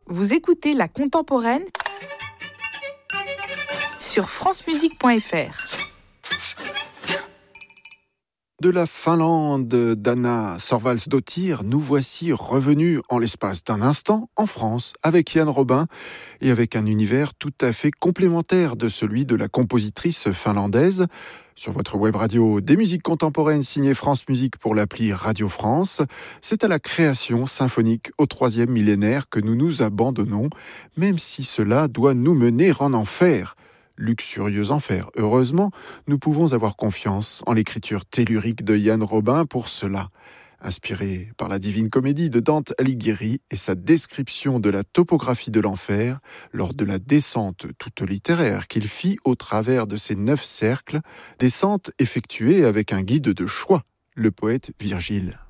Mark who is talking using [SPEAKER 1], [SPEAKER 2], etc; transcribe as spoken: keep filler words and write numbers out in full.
[SPEAKER 1] Vous écoutez La Contemporaine sur france musique point f r.
[SPEAKER 2] De la Finlande d'Anna Thorvaldsdottir, nous voici revenus en l'espace d'un instant en France avec Yann Robin et avec un univers tout à fait complémentaire de celui de la compositrice finlandaise. Sur votre web radio des musiques contemporaines signée France Musique pour l'appli Radio France, c'est à la création symphonique au troisième millénaire que nous nous abandonnons, même si cela doit nous mener en enfer. Luxurieux enfer. Heureusement, nous pouvons avoir confiance en l'écriture tellurique de Yann Robin pour cela. Inspiré par la Divine Comédie de Dante Alighieri et sa description de la topographie de l'enfer lors de la descente toute littéraire qu'il fit au travers de ces neuf cercles, descente effectuée avec un guide de choix, le poète Virgile.